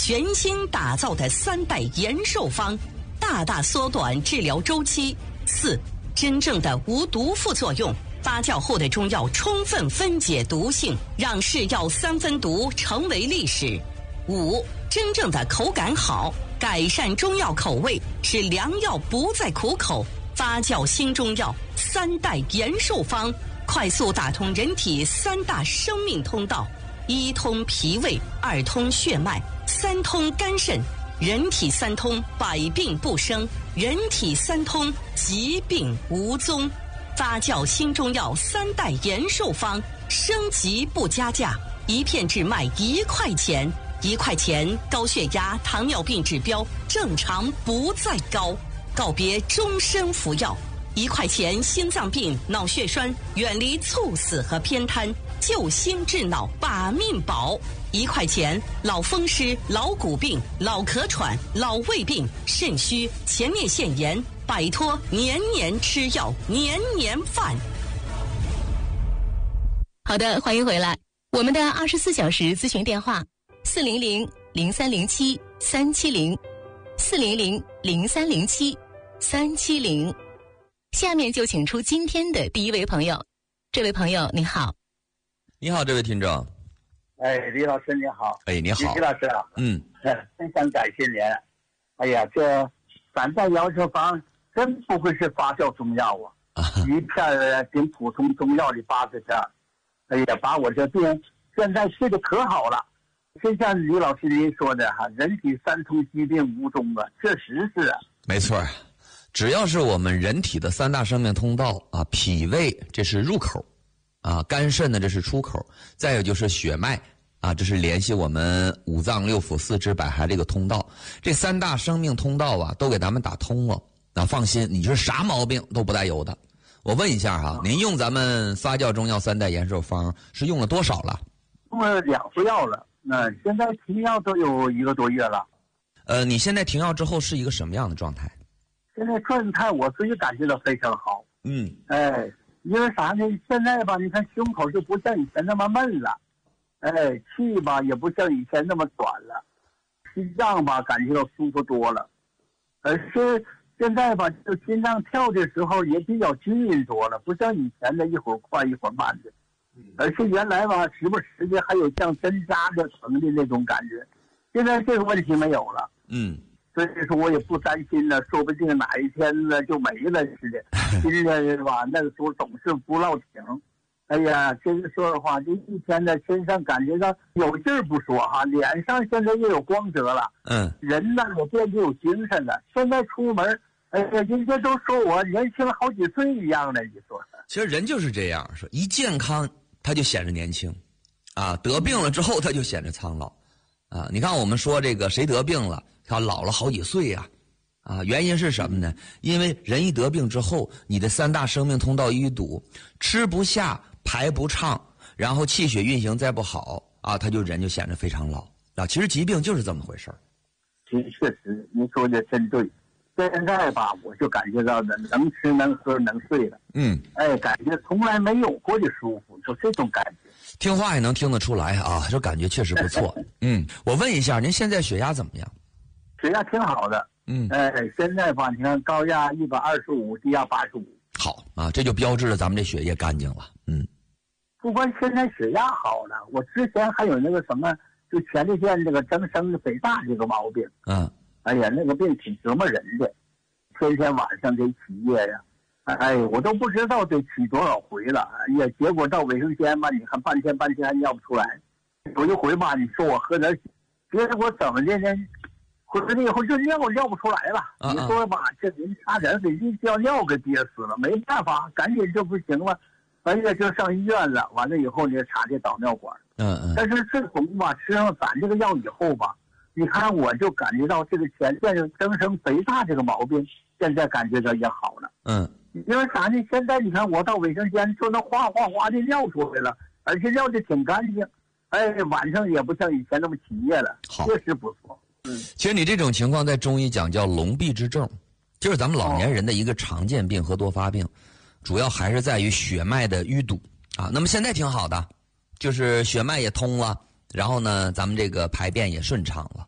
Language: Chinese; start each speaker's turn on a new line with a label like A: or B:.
A: 全新打造的3代延寿方，大大缩短治疗周期。4、真正的无毒副作用，发酵后的中药充分分解毒性，让是药3分毒成为历史。5、真正的口感好，改善中药口味，使良药不再苦口。发酵新中药3代延寿方，快速打通人体3大生命通道：1通脾胃，2通血脉，3通肝肾。人体3通，百病不生；人体3通，疾病无踪。发酵新中药3代延寿方，升级不加价，一片只卖1块钱。1块钱，高血压、糖尿病指标正常不再高，告别终身服药。1块钱，心脏病、脑血栓远离猝死和偏瘫，救心治脑把命保。1块钱，老风湿、老骨病、老咳喘、老胃病、肾虚、前列腺炎，摆脱年年吃药、年年犯。
B: 好的，欢迎回来。我们的24小时咨询电话400-0307-370，400-0307-370。下面就请出今天的第一位朋友。这位朋友你好。
C: 你好，这位听众。
D: 李老师你好。
C: 你好。
D: 李老师啊。非常感谢您。哎呀，这3代延寿方真不愧是发酵中药啊！一片跟普通中药的80片。哎呀，把我这病现在治的可好了。就像李老师您说的哈，人体3通疾病无踪啊，确实是啊。
C: 没错，只要是我们人体的3大生命通道啊，脾胃这是入口啊，肝肾呢这是出口，再有就是血脉啊，这是联系我们5脏6腑4肢百骸这个通道。这3大生命通道啊，都给咱们打通了。那放心，你是啥毛病都不带有的。我问一下哈，您用咱们发酵中药3代延寿方是用了多少了？
D: 用了2副药了。那现在停药都有1个多月了。
C: 你现在停药之后是一个什么样的状态？
D: 现在状态我自己感觉到非常好。因为啥呢？现在吧，你看胸口就不像以前那么闷了，气吧也不像以前那么短了，心脏吧感觉到舒服多了，而是现在吧，就心脏跳的时候也比较均匀多了，不像以前的一会儿快一会儿慢的。而且原来吧，时不时的还有像针扎的疼的那种感觉，现在这个问题没有了。所以说我也不担心了，说不定哪一天呢就没了似的。今天吧，那个时候总是不落情。哎呀，真是说的话，这一天呢，身上感觉到有劲儿不说哈，脸上现在又有光泽了。人呢也变得有精神了。现在出门，哎呀，人家都说我年轻了好几岁一样的，你说。
C: 其实人就是这样，说一健康他就显着年轻，啊，得病了之后他就显着苍老，啊，你看我们说这个谁得病了，他老了好几岁呀，啊，原因是什么呢？因为人一得病之后，你的3大生命通道淤堵，吃不下，排不畅，然后气血运行再不好啊，他就人就显得非常老啊。其实疾病就是这么回事儿。
D: 确实，您说的真对。现在吧，我就感觉到能吃能喝能睡了。感觉从来没有过的舒服，就这种感觉。
C: 听话也能听得出来啊，这感觉确实不错。我问一下，您现在血压怎么样？
D: 血压挺好的。现在吧，你看高压125，低压85。
C: 好啊，这就标志着咱们这血液干净了。
D: 不光现在血压好了，我之前还有那个什么，就前列腺这个增生肥大这个毛病。哎呀，那个病挺折磨人的，天天晚上得起夜呀，我都不知道得起多少回了。哎呀，结果到卫生间吧，你看半天还尿不出来。有一回吧，你说我喝点，结果怎么的呢？回来以后就尿不出来了。你说吧，这人差点给叫尿给憋死了，没办法，赶紧就不行了。哎呀，就上医院了。完了以后呢，插这导尿管。但是自从吧吃上咱这个药以后吧。你看，我就感觉到这个前列腺增生肥大这个毛病，现在感觉到也好了。因为啥呢？现在你看我到卫生间就能哗的尿出来了，而且尿的挺干净。晚上也不像以前那么起夜了，确实不错。
C: 其实你这种情况在中医讲叫龙臂之症，就是咱们老年人的一个常见病和多发病，主要还是在于血脉的淤堵啊。那么现在挺好的，就是血脉也通了。然后呢，咱们这个排便也顺畅了